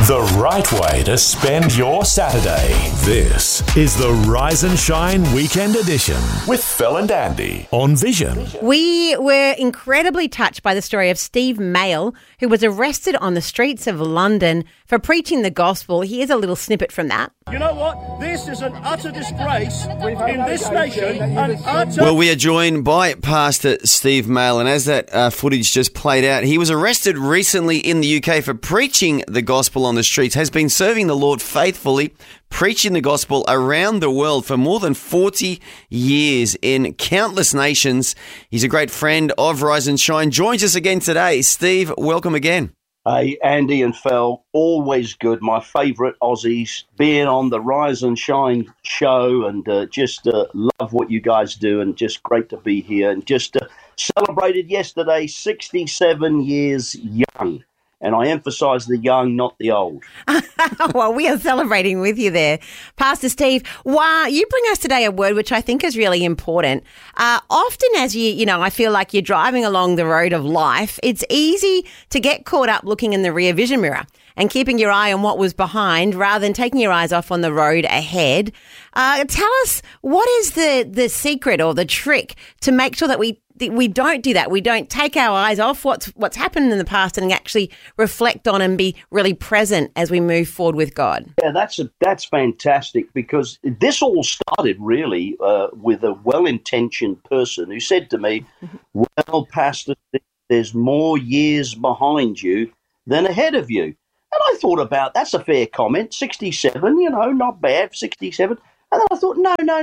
The right way to spend your Saturday. This is the Rise and Shine Weekend Edition with Phil and Andy on Vision. We were incredibly touched by the story of Steve Mail, who was arrested on the streets of London for preaching the gospel. Here's a little snippet from that. You know what? This is an utter disgrace in this nation. Well, we are joined by Pastor Steve Mail, and as that footage just played out, he was arrested recently in the UK for preaching the gospel on the streets, has been serving the Lord faithfully, preaching the gospel around the world for more than 40 years in countless nations. He's a great friend of Rise and Shine. Joins us again today. Steve, welcome again. Hey, Andy and Phil, always good. My favourite Aussies, being on the Rise and Shine show, and just love what you guys do, and just great to be here. And just celebrated yesterday, 67 years young. And I emphasise the young, not the old. Well, we are celebrating with you there. Pastor Steve, wow, you bring us today a word which I think is really important. Often as I feel like you're driving along the road of life, it's easy to get caught up looking in the rear vision mirror and keeping your eye on what was behind rather than taking your eyes off on the road ahead. Tell us, what is the secret or the trick to make sure that we don't do that? We don't take our eyes off what's happened in the past and actually reflect on and be really present as we move forward with God. Yeah, that's fantastic, because this all started really with a well-intentioned person who said to me, well, Pastor, there's more years behind you than ahead of you. And I thought about, that's a fair comment, 67, not bad, 67. And then I thought,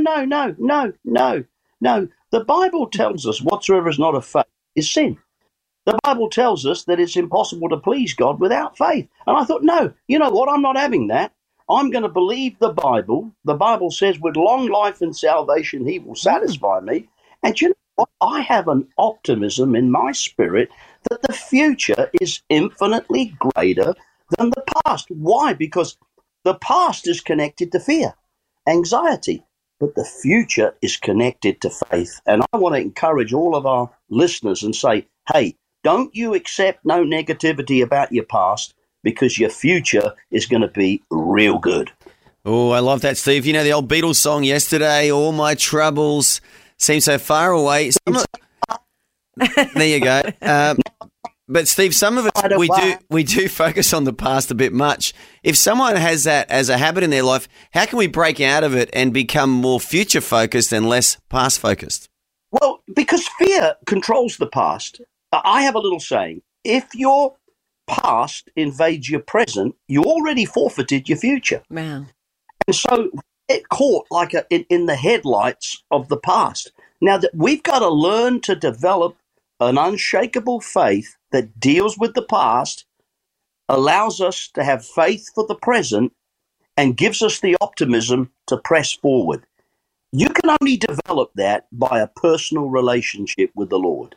no. The Bible tells us whatsoever is not of faith is sin. The Bible tells us that it's impossible to please God without faith. And I thought, no, you know what? I'm not having that. I'm going to believe the Bible. The Bible says with long life and salvation, he will satisfy me. And you know what? I have an optimism in my spirit that the future is infinitely greater than the past. Why? Because the past is connected to fear, anxiety. But the future is connected to faith. And I want to encourage all of our listeners and say, hey, don't you accept no negativity about your past, because your future is going to be real good. Oh, I love that, Steve. You know the old Beatles song, Yesterday, all my troubles seem so far away. There you go. But Steve, some of us, we do focus on the past a bit much. If someone has that as a habit in their life, how can we break out of it and become more future focused and less past focused? Well, because fear controls the past. I have a little saying: if your past invades your present, you already forfeited your future. Wow. And so it caught like in the headlights of the past. Now that we've got to learn to develop an unshakable faith that deals with the past, allows us to have faith for the present, and gives us the optimism to press forward. You can only develop that by a personal relationship with the Lord.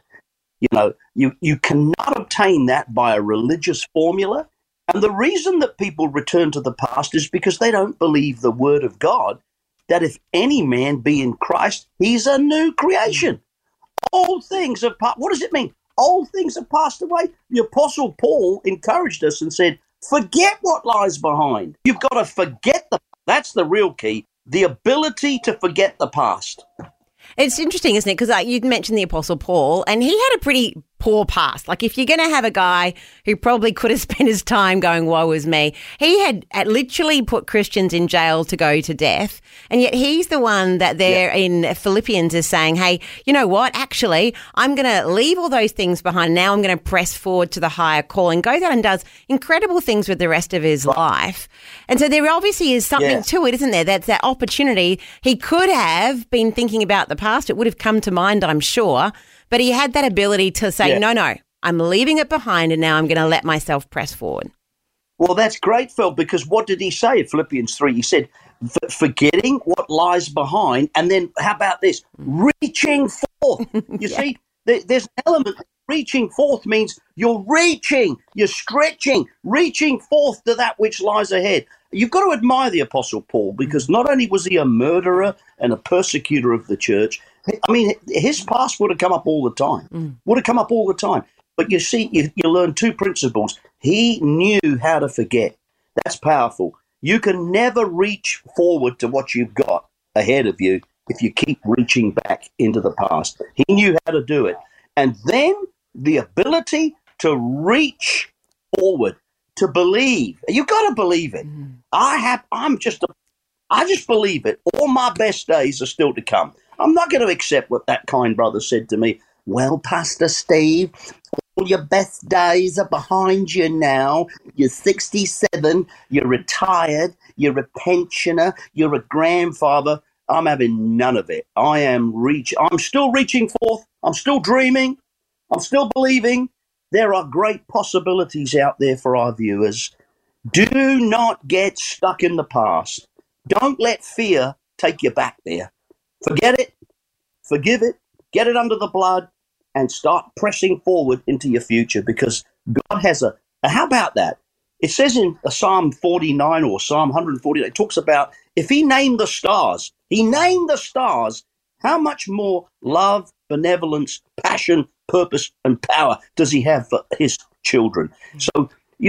You cannot obtain that by a religious formula. And the reason that people return to the past is because they don't believe the word of God, that if any man be in Christ, he's a new creation. Old things have passed. What does it mean? Old things have passed away. The Apostle Paul encouraged us and said, forget what lies behind. You've got to forget that's the real key, the ability to forget the past. It's interesting, isn't it? Because you mentioned the Apostle Paul, and he had a pretty poor past. Like, if you're going to have a guy who probably could have spent his time going, woe is me, he had literally put Christians in jail to go to death. And yet he's the one that there in Philippians is saying, hey, you know what? Actually, I'm going to leave all those things behind. Now I'm going to press forward to the higher calling. Goes out and does incredible things with the rest of his life. And so there obviously is something to it, isn't there? That's that opportunity. He could have been thinking about the past. It would have come to mind, I'm sure. But he had that ability to say, no, I'm leaving it behind and now I'm going to let myself press forward. Well, that's great, Phil, because what did he say in Philippians 3? He said, forgetting what lies behind, and then how about this? Reaching forth. You see, there's an element. Reaching forth means you're reaching, you're stretching, reaching forth to that which lies ahead. You've got to admire the Apostle Paul, because not only was he a murderer and a persecutor of the church, I mean, his past would have come up all the time, But you see, you learn two principles. He knew how to forget. That's powerful. You can never reach forward to what you've got ahead of you if you keep reaching back into the past. He knew how to do it. And then the ability to reach forward, to believe. You've got to believe it. I just believe it. All my best days are still to come. I'm not going to accept what that kind brother said to me. Well, Pastor Steve, all your best days are behind you now. You're 67, you're retired, you're a pensioner, you're a grandfather. I'm having none of it. I'm still reaching forth. I'm still dreaming. I'm still believing. There are great possibilities out there for our viewers. Do not get stuck in the past. Don't let fear take you back there. Forget it. Forgive it. Get it under the blood and start pressing forward into your future, because God has how about that? It says in Psalm 49 or Psalm 149, it talks about if he named the stars, how much more love, benevolence, passion, purpose, and power does he have for his children? So,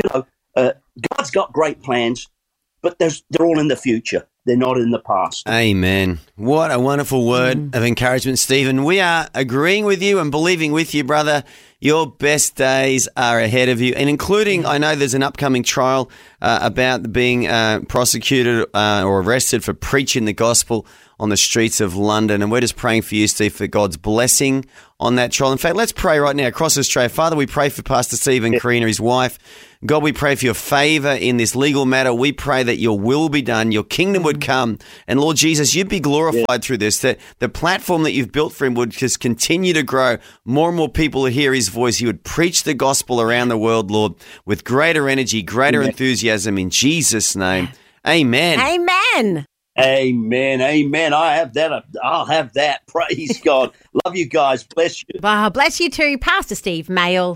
God's got great plans, but they're all in the future. They're not in the past. Amen. What a wonderful word of encouragement, Stephen. We are agreeing with you and believing with you, brother. Your best days are ahead of you, and including, I know there's an upcoming trial about being prosecuted or arrested for preaching the gospel on the streets of London. And we're just praying for you, Steve, for God's blessing on that trial. In fact, let's pray right now across Australia. Father, we pray for Pastor Steve and Karina, his wife. God, we pray for your favor in this legal matter. We pray that your will be done, your kingdom would come, and Lord Jesus, you'd be glorified through this, that the platform that you've built for him would just continue to grow. More and more people would hear his voice. He would preach the gospel around the world, Lord, with greater energy, greater enthusiasm in Jesus' name. Amen. Amen. Amen. Amen. I'll have that. Praise God. Love you guys. Bless you. Well, bless you too, Pastor Steve Mail.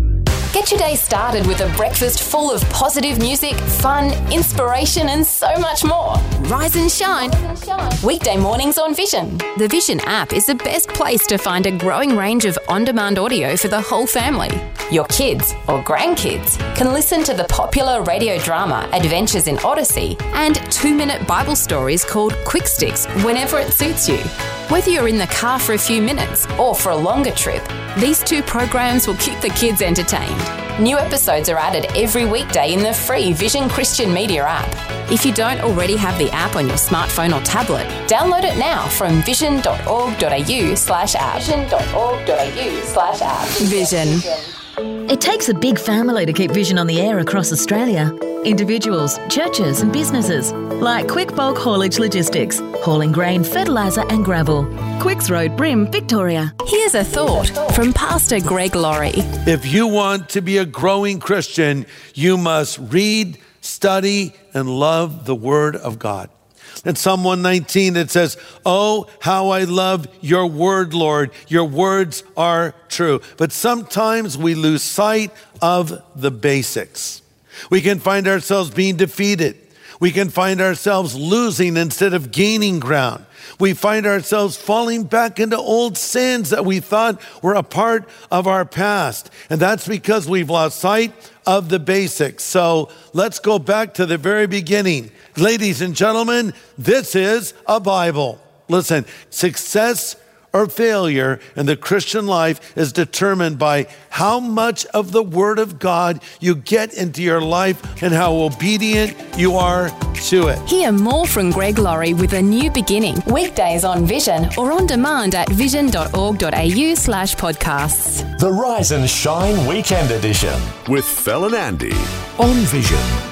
Get your day started with a breakfast full of positive music, fun, inspiration, and so much more. Rise and shine. Weekday mornings on Vision. The Vision app is the best place to find a growing range of on-demand audio for the whole family. Your kids or grandkids can listen to the popular radio drama Adventures in Odyssey and 2-minute Bible stories called Quick Sticks whenever it suits you. Whether you're in the car for a few minutes or for a longer trip, these 2 programs will keep the kids entertained. New episodes are added every weekday in the free Vision Christian Media app. If you don't already have the app on your smartphone or tablet, download it now from vision.org.au/app. Vision.org.au/app. Vision. It takes a big family to keep Vision on the air across Australia. Individuals, churches and businesses like Quick Bulk Haulage Logistics, hauling grain, fertiliser and gravel. Quicks Road, Brim, Victoria. Here's a thought from Pastor Greg Laurie. If you want to be a growing Christian, you must read, study and love the Word of God. In Psalm 119, it says, "Oh, how I love your word, Lord. Your words are true." But sometimes we lose sight of the basics. We can find ourselves being defeated. We can find ourselves losing instead of gaining ground. We find ourselves falling back into old sins that we thought were a part of our past. And that's because we've lost sight of the basics. So let's go back to the very beginning. Ladies and gentlemen, this is a Bible. Listen, success or failure in the Christian life is determined by how much of the Word of God you get into your life and how obedient you are to it. Hear more from Greg Laurie with A New Beginning. Weekdays on Vision or on demand at vision.org.au/podcasts. The Rise and Shine Weekend Edition with Fel and Andy on Vision.